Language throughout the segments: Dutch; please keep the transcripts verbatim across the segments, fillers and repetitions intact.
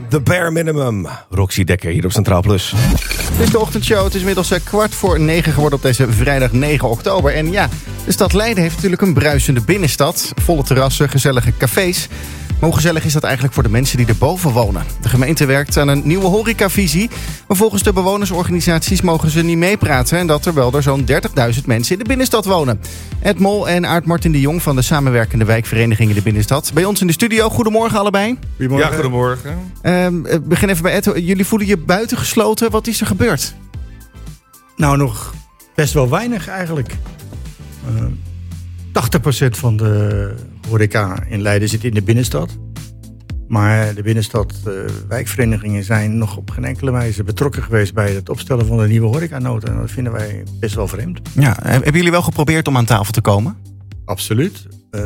The Bare Minimum. Roxy Dekker hier op Centraal Plus. Het is de ochtendshow. Het is inmiddels kwart voor negen geworden op deze vrijdag negen oktober. En ja, de stad Leiden heeft natuurlijk een bruisende binnenstad. Volle terrassen, gezellige cafés. Maar hoe gezellig is dat eigenlijk voor de mensen die erboven wonen? De gemeente werkt aan een nieuwe horecavisie. Maar volgens de bewonersorganisaties mogen ze niet meepraten. En dat terwijl er zo'n dertigduizend mensen in de binnenstad wonen. Ed Mol en Aart Martin de Jong van de samenwerkende wijkvereniging in de binnenstad. Bij ons in de studio. Goedemorgen allebei. Goedemorgen. Ja, goedemorgen. Uh, begin even bij Ed. Jullie voelen je buitengesloten. Wat is er gebeurd? Nou, nog best wel weinig eigenlijk. Uh, tachtig procent van de horeca in Leiden zit in de binnenstad. Maar de binnenstad uh, wijkverenigingen zijn nog op geen enkele wijze betrokken geweest bij het opstellen van de nieuwe horecanota. En dat vinden wij best wel vreemd. Ja, hebben jullie wel geprobeerd om aan tafel te komen? Absoluut. Uh,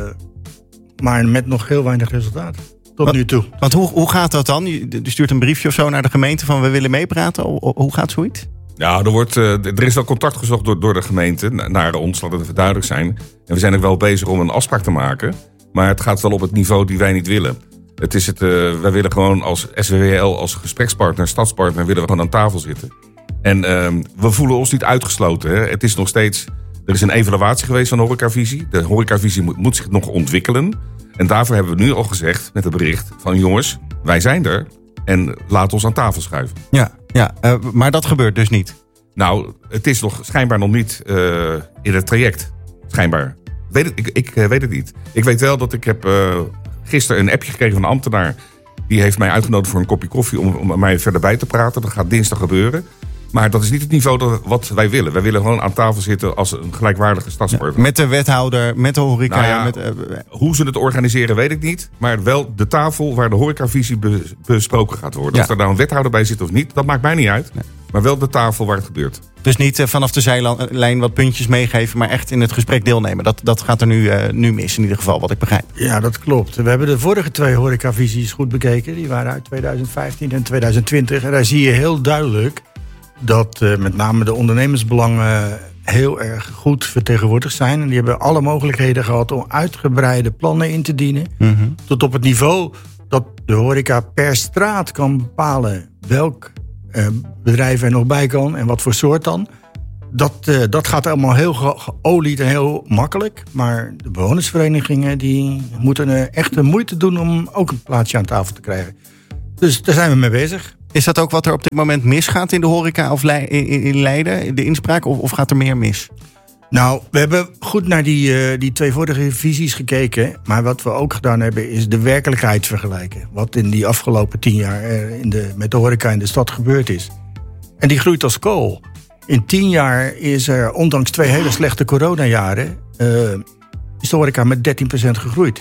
maar met nog heel weinig resultaat. Tot wat, nu toe. Want hoe, hoe gaat dat dan? Je stuurt een briefje of zo naar de gemeente van we willen meepraten. Hoe gaat zoiets? Nou, er, wordt, uh, er is wel contact gezocht door, door de gemeente naar ons, laat het even duidelijk zijn. En we zijn ook wel bezig om een afspraak te maken. Maar het gaat wel op het niveau die wij niet willen. Het is het, uh, wij willen gewoon als S W W L, als gesprekspartner, stadspartner, willen we gewoon aan tafel zitten. En uh, we voelen ons niet uitgesloten. Hè. Het is nog steeds, er is een evaluatie geweest van de horecavisie. De horecavisie moet, moet zich nog ontwikkelen. En daarvoor hebben we nu al gezegd met het bericht van jongens, wij zijn er. En laat ons aan tafel schuiven. Ja, ja uh, maar dat gebeurt dus niet. Nou, het is nog schijnbaar nog niet uh, in het traject. Schijnbaar. Weet het, ik ik uh, weet het niet. Ik weet wel dat ik heb uh, gisteren een appje gekregen van een ambtenaar. Die heeft mij uitgenodigd voor een kopje koffie om, om mij verder bij te praten. Dat gaat dinsdag gebeuren. Maar dat is niet het niveau dat, wat wij willen. Wij willen gewoon aan tafel zitten als een gelijkwaardige stadspartner. Ja, met de wethouder, met de horeca. Nou ja, met, uh, hoe ze het organiseren weet ik niet. Maar wel de tafel waar de horecavisie be, besproken gaat worden. Ja. Of er nou een wethouder bij zit of niet, dat maakt mij niet uit. Nee. Maar wel de tafel waar het gebeurt. Dus niet uh, vanaf de zijlijn wat puntjes meegeven, maar echt in het gesprek deelnemen. Dat, dat gaat er nu, uh, nu mis in ieder geval, wat ik begrijp. Ja, dat klopt. We hebben de vorige twee horecavisies goed bekeken. Die waren uit twintig vijftien en twintig twintig. En daar zie je heel duidelijk dat uh, met name de ondernemersbelangen heel erg goed vertegenwoordigd zijn. En die hebben alle mogelijkheden gehad om uitgebreide plannen in te dienen. Mm-hmm. Tot op het niveau dat de horeca per straat kan bepalen welk uh, bedrijf er nog bij kan en wat voor soort dan. Dat, uh, dat gaat allemaal heel ge- geolied en heel makkelijk. Maar de bewonersverenigingen die moeten uh, echt de moeite doen om ook een plaatsje aan tafel te krijgen. Dus daar zijn we mee bezig. Is dat ook wat er op dit moment misgaat in de horeca of Le- in Leiden, de inspraak, of, of gaat er meer mis? Nou, we hebben goed naar die, uh, die twee vorige visies gekeken. Maar wat we ook gedaan hebben, is de werkelijkheid vergelijken. Wat in die afgelopen tien jaar uh, in de, met de horeca in de stad gebeurd is. En die groeit als kool. In tien jaar is er, ondanks twee hele slechte coronajaren, Uh, is de horeca met dertien procent gegroeid.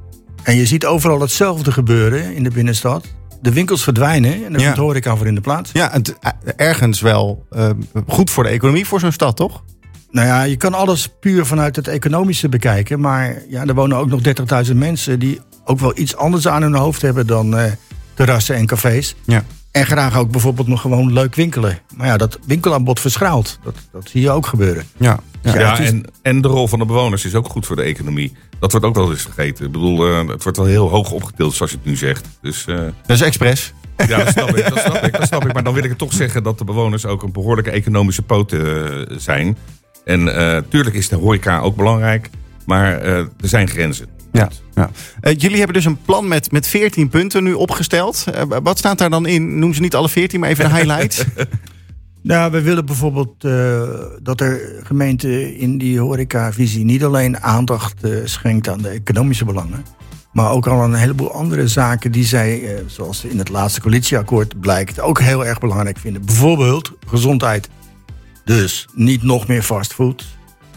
En je ziet overal hetzelfde gebeuren in de binnenstad. De winkels verdwijnen en er ja. komt de horeca voor in de plaats. Ja, het, ergens wel uh, goed voor de economie voor zo'n stad, toch? Nou ja, je kan alles puur vanuit het economische bekijken. Maar ja, er wonen ook nog dertigduizend mensen die ook wel iets anders aan hun hoofd hebben dan uh, terrassen en cafés. Ja. En graag ook bijvoorbeeld nog gewoon leuk winkelen. Maar ja, dat winkelaanbod verschraalt. Dat, dat zie je ook gebeuren. Ja, ja, ja, ja is... en, en de rol van de bewoners is ook goed voor de economie. Dat wordt ook wel eens vergeten. Ik bedoel, uh, het wordt wel heel hoog opgetild zoals je het nu zegt. Dus, uh... dat is expres. Ja, dat snap ik, dat snap ik, dat snap ik. Maar dan wil ik het toch zeggen dat de bewoners ook een behoorlijke economische poot uh, zijn. En uh, tuurlijk is de horeca ook belangrijk. Maar uh, er zijn grenzen. Ja, ja. Uh, jullie hebben dus een plan met, met veertien punten nu opgesteld. Uh, wat staat daar dan in? Noem ze niet alle veertien, maar even de highlights. Nou, we willen bijvoorbeeld uh, dat er gemeente in die horecavisie niet alleen aandacht uh, schenkt aan de economische belangen, maar ook al een heleboel andere zaken die zij, uh, zoals in het laatste coalitieakkoord blijkt, ook heel erg belangrijk vinden. Bijvoorbeeld gezondheid. Dus niet nog meer fastfood.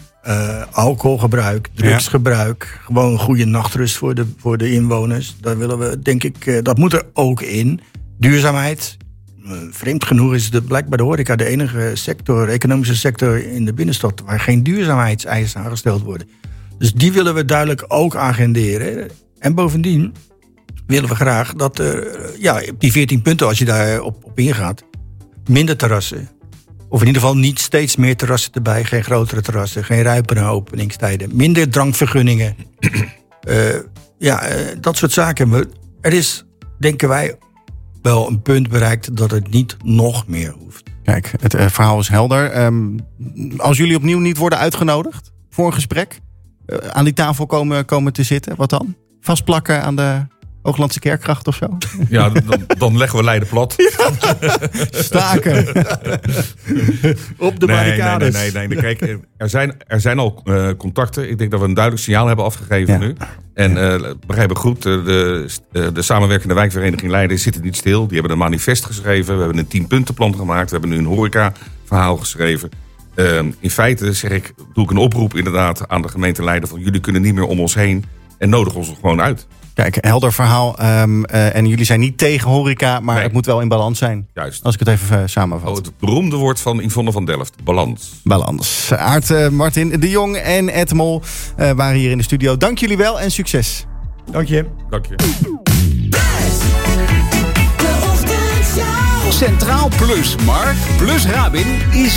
Uh, alcoholgebruik, drugsgebruik, ja. Gewoon een goede nachtrust voor de, voor de inwoners. Daar willen we, denk ik, uh, dat moet er ook in. Duurzaamheid. Uh, vreemd genoeg is de, blijkbaar de horeca de enige sector, economische sector in de binnenstad waar geen duurzaamheidseisen aangesteld worden. Dus die willen we duidelijk ook agenderen. En bovendien willen we graag dat er, uh, ja, op die veertien punten, als je daar op, op ingaat, minder terrassen. Of in ieder geval niet steeds meer terrassen erbij. Geen grotere terrassen, geen ruipere openingstijden. Minder drankvergunningen. uh, ja, uh, dat soort zaken. Er is, denken wij, wel een punt bereikt dat het niet nog meer hoeft. Kijk, het uh, verhaal is helder. Um, als jullie opnieuw niet worden uitgenodigd voor een gesprek, uh, aan die tafel komen, komen te zitten, wat dan? Vastplakken aan de Hooglandse Kerkgracht of zo? Ja, dan, dan leggen we Leiden plat. Staken. Op de nee, barricades. Nee, nee, nee, nee. Kijk, er zijn, er zijn al uh, contacten. Ik denk dat we een duidelijk signaal hebben afgegeven ja. nu. En uh, begrijp ik goed, uh, de, uh, de samenwerkende wijkvereniging Leiden zit niet stil. Die hebben een manifest geschreven. We hebben een tienpuntenplan gemaakt. We hebben nu een horeca-verhaal geschreven. Uh, in feite zeg ik, doe ik een oproep inderdaad aan de gemeente Leiden van jullie kunnen niet meer om ons heen en nodig ons er gewoon uit. Kijk, helder verhaal. Um, uh, en jullie zijn niet tegen horeca, maar nee. het moet wel in balans zijn. Juist. Als ik het even uh, samenvat. Oh, het beroemde woord van Yvonne van Delft. Balans. Balans. Aart, uh, Martin de Jong en Ed Mol uh, waren hier in de studio. Dank jullie wel en succes. Dank je. Dank je. Centraal Plus, Mark plus Rabin is